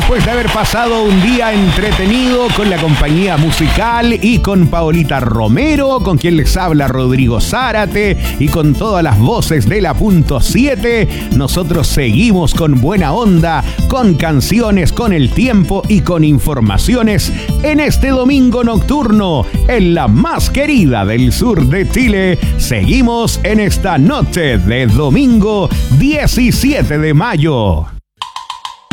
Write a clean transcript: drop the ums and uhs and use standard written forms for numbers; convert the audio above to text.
después de haber pasado un día entretenido con la compañía musical y con Paolita Romero, con quien les habla Rodrigo Zárate y con todas las voces de la Punto 7, nosotros seguimos con buena onda, con canciones, con el tiempo y con informaciones en este domingo nocturno, en la más querida del sur de Chile. Seguimos en esta noche de domingo 17 de mayo.